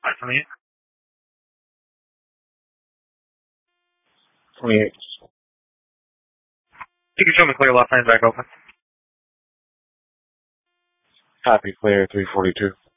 528. 28. You can show me clear, left lane back open. Copy, clear, 342.